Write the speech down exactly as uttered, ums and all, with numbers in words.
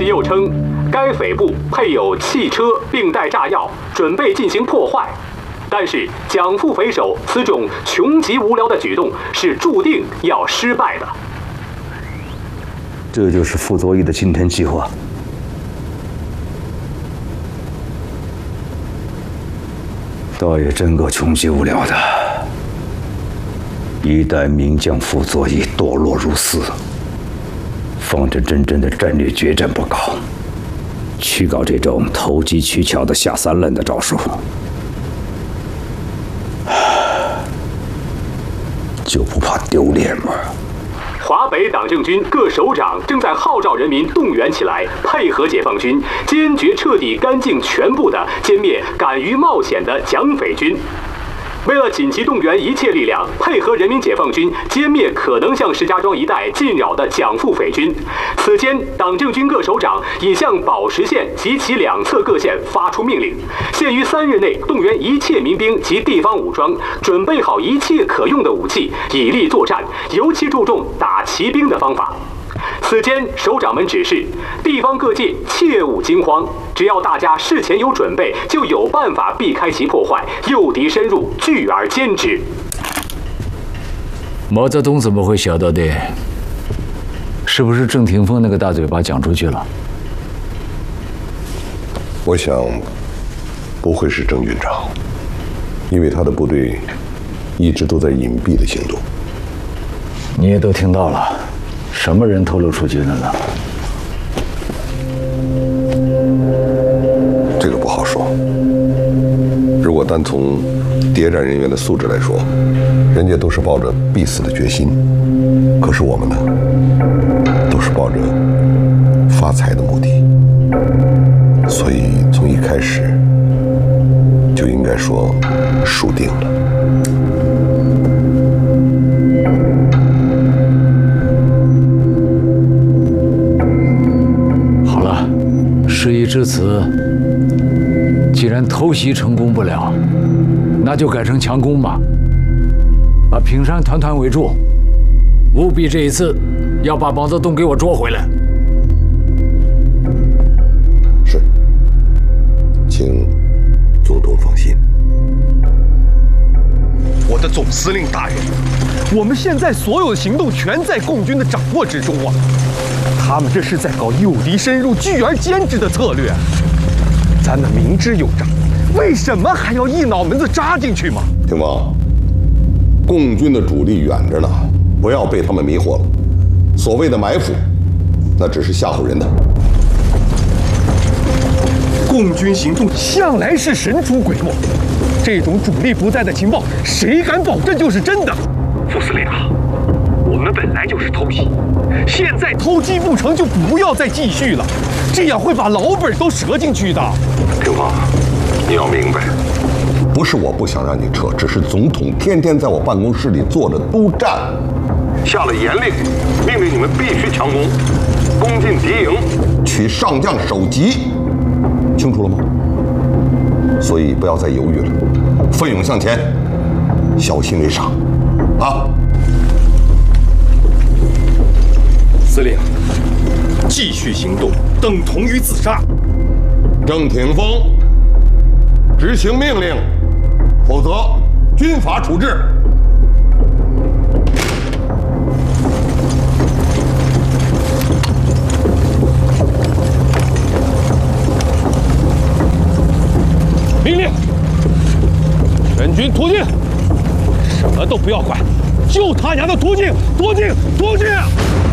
息又称，该匪部配有汽车，并带炸药，准备进行破坏。但是蒋副匪首此种穷极无聊的举动是注定要失败的。 这就是傅作义的惊天计划。倒也真够穷极无聊的。一代名将傅作义堕落如斯，放着真正的战略决战不搞，去搞这种投机取巧的下三滥的招数，就不怕丢脸吗？ 华北党政军各首长正在号召人民动员起来，配合解放军，坚决彻底干净全部的歼灭敢于冒险的蒋匪军。为了紧急动员一切力量，配合人民解放军歼灭可能向石家庄一带进扰的蒋副匪军，此间党政军各首长已向宝石县及其两侧各县发出命令，限于三日内动员一切民兵及地方武装，准备好一切可用的武器，以力作战，尤其注重打骑兵的方法。此间首长们指示地方各界切勿惊慌，只要大家事前有准备，就有办法避开其破坏，诱敌深入，拒而歼之。 毛泽东怎么会晓得的？是不是郑廷凤那个大嘴巴讲出去了？ 我想不会是郑军长，因为他的部队一直都在隐蔽的行动。 你也都听到了。什么人透露出去的呢？ 这个不好说。如果单从谍战人员的素质来说，人家都是抱着必死的决心，可是我们呢，都是抱着发财的目的，所以从一开始就应该说输定了。 事已至此，既然偷袭成功不了，那就改成强攻吧，把平山团团围住，务必这一次要把毛泽东给我捉回来。 是，请总统放心。 我的总司令大人，我们现在所有的行动全在共军的掌握之中啊！他们这是在搞诱敌深入、拒而歼之的策略，咱们明知有诈，为什么还要一脑门子扎进去嘛？ 廷芳，共军的主力远着呢，不要被他们迷惑了。所谓的埋伏，那只是吓唬人的。 共军行动向来是神出鬼没，这种主力不在的情报，谁敢保证就是真的？副司令啊，我们本来就是偷袭，现在偷鸡不成就不要再继续了，这样会把老本都折进去的。 廷芳，你要明白，不是我不想让你撤，只是总统天天在我办公室里坐着督战，下了严令，命令你们必须强攻，攻进敌营，取上将首级，清楚了吗？所以不要再犹豫了，奋勇向前，小心为上，啊！ 司令，继续行动等同于自杀。 郑挺峰，执行命令，否则军法处置。 命令，全军突进，什么都不要管，就他娘的突进，突进，突进！